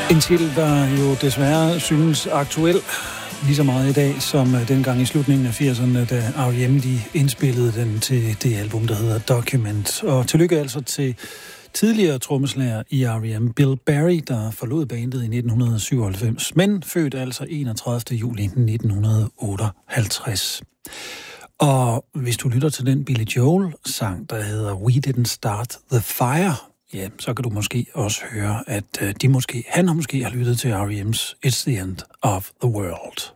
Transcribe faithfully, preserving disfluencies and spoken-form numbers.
En titel, der jo desværre synes aktuel lige så meget i dag, som dengang i slutningen af firserne, da R E M de indspillede den til det album, der hedder Document. Og tillykke altså til tidligere trommeslager i R E M, Bill Berry, der forlod bandet i nitten syvoghalvfems, men født altså enogtredivte juli nitten otteoghalvtreds. Og hvis du lytter til den Billy Joel-sang, der hedder We Didn't Start the Fire, ja, så kan du måske også høre, at de måske, han har måske har lyttet til R E M's It's the End of the World.